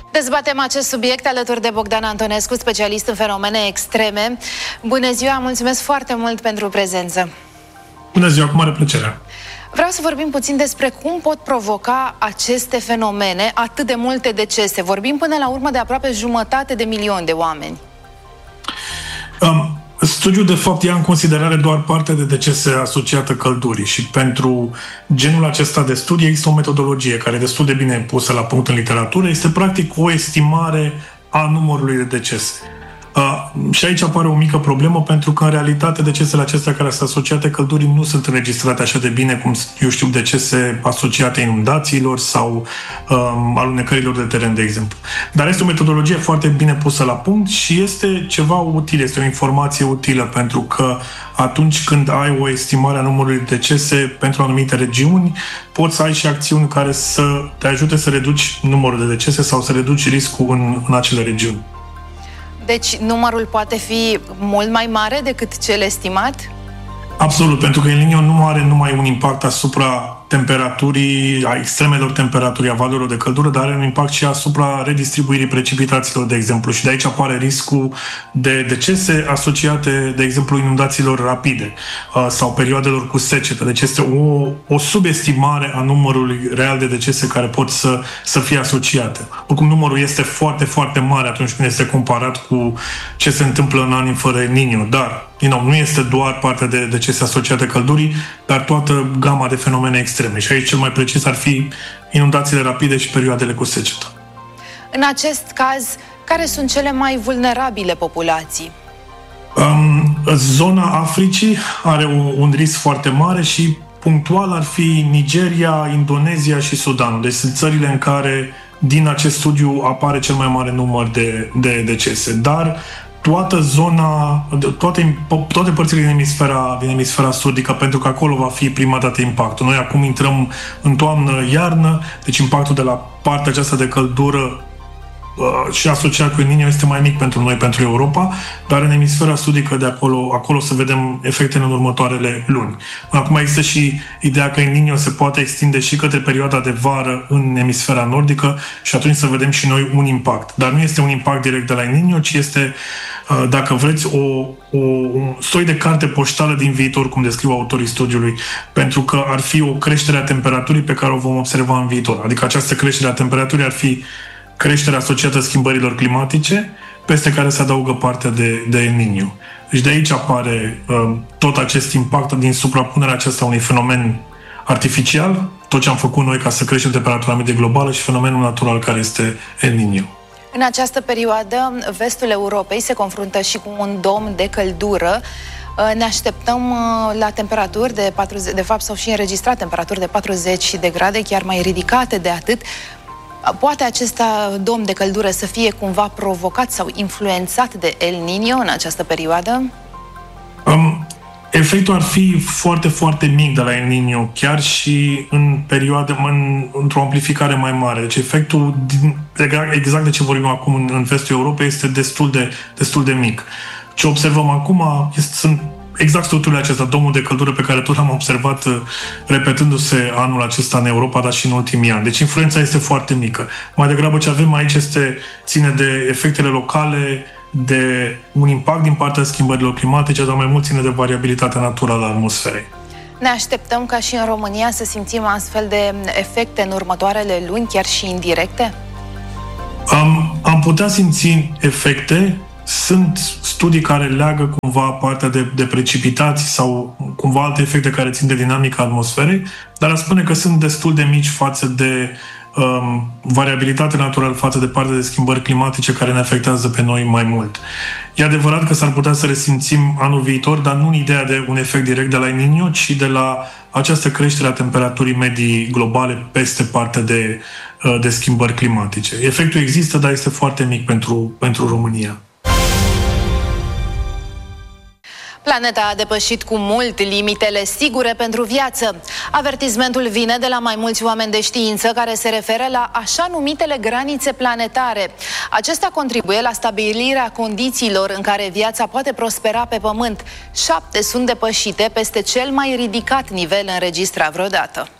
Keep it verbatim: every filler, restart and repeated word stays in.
Dezbatem acest subiect alături de Bogdan Antonescu, specialist în fenomene extreme. Bună ziua, mulțumesc foarte mult pentru prezență. Bună ziua, cu mare plăcere. Vreau să vorbim puțin despre cum pot provoca aceste fenomene atât de multe decese. Vorbim până la urmă de aproape jumătate de milion de oameni. Um, studiul, de fapt, ia în considerare doar partea de decese asociată căldurii și pentru genul acesta de studii există o metodologie care e destul de bine pusă la punct în literatură. Este, practic, o estimare a numărului de decese. Uh, și aici apare o mică problemă, pentru că, în realitate, decesele acestea care sunt asociate căldurii nu sunt înregistrate așa de bine cum, eu știu, decese asociate inundațiilor sau um, alunecărilor de teren, de exemplu. Dar este o metodologie foarte bine pusă la punct și este ceva util, este o informație utilă, pentru că atunci când ai o estimare a numărului de decese pentru anumite regiuni, poți să ai și acțiuni care să te ajute să reduci numărul de decese sau să reduci riscul în, în acele regiuni. Deci numărul poate fi mult mai mare decât cel estimat? Absolut, pentru că El Niño nu are numai un impact asupra temperaturii, a extremelor temperaturii, a valorilor de căldură, dar are un impact și asupra redistribuirii precipitațiilor, de exemplu. Și de aici apare riscul de decese asociate, de exemplu, inundațiilor rapide uh, sau perioadelor cu secetă. Deci este o, o subestimare a numărului real de decese care pot să, să fie asociate. Oricum, numărul este foarte, foarte mare atunci când este comparat cu ce se întâmplă în anii fără El Niño. Dar, din nou, nu este doar partea de decese asociate căldurii, dar toată gama de fenomene extreme. Și aici cel mai precis ar fi inundațiile rapide și perioadele cu secetă. În acest caz, care sunt cele mai vulnerabile populații? Um, zona Africii are un, un risc foarte mare și punctual ar fi Nigeria, Indonezia și Sudanul. Deci sunt țările în care din acest studiu apare cel mai mare număr de, de decese. Dar toată zona, toate, toate părțile din emisfera, din emisfera sudică, pentru că acolo va fi prima dată impactul. Noi acum intrăm în toamnă-iarnă, deci impactul de la partea aceasta de căldură uh, și asociat cu El Niño este mai mic pentru noi, pentru Europa, dar în emisfera sudică de acolo, acolo să vedem efectele în următoarele luni. Acum există și ideea că El Niño se poate extinde și către perioada de vară în emisfera nordică și atunci să vedem și noi un impact. Dar nu este un impact direct de la El Niño, ci este, dacă vreți, o, o, un soi de carte poștală din viitor, cum descriu autorii studiului, pentru că ar fi o creștere a temperaturii pe care o vom observa în viitor. Adică această creștere a temperaturii ar fi creșterea asociată schimbărilor climatice, peste care se adaugă partea de, de El Niño. Deci de aici apare uh, tot acest impact din suprapunerea aceasta unui fenomen artificial, tot ce am făcut noi ca să creștem temperatura medie globală, și fenomenul natural care este El Niño. În această perioadă, vestul Europei se confruntă și cu un dom de căldură. Ne așteptăm la temperaturi de patruzeci, de fapt s-au și înregistrat temperaturi de patruzeci de grade, chiar mai ridicate de atât. Poate acest dom de căldură să fie cumva provocat sau influențat de El Niño în această perioadă? Um. Efectul ar fi foarte, foarte mic de la El Niño, chiar și în perioade, în, într-o amplificare mai mare. Deci efectul, din, exact de ce vorbim acum în, în vestul Europei, este destul de, destul de mic. Ce observăm acum este, sunt exact structurile acestea, domul de căldură pe care tot l-am observat repetându-se anul acesta în Europa, dar și în ultimii ani. Deci influența este foarte mică. Mai degrabă ce avem aici este, ține de efectele locale, de un impact din partea schimbărilor climatice, dar mai mult ține de variabilitatea naturală a atmosferei. Ne așteptăm ca și în România să simțim astfel de efecte în următoarele luni, chiar și indirecte? Am, am putea simți efecte. Sunt studii care leagă cumva partea de, de precipitații sau cumva alte efecte care țin de dinamica atmosferei, dar aș spune că sunt destul de mici față de um, variabilitate naturală, față de partea de schimbări climatice care ne afectează pe noi mai mult. E adevărat că s-ar putea să resimțim anul viitor, dar nu în ideea de un efect direct de la El Niño, ci de la această creștere a temperaturii medii globale peste partea de, de schimbări climatice. Efectul există, dar este foarte mic pentru, pentru România. Planeta a depășit cu mult limitele sigure pentru viață. Avertismentul vine de la mai mulți oameni de știință care se referă la așa numitele granițe planetare. Acestea contribuie la stabilirea condițiilor în care viața poate prospera pe Pământ. Șapte sunt depășite peste cel mai ridicat nivel înregistrat vreodată.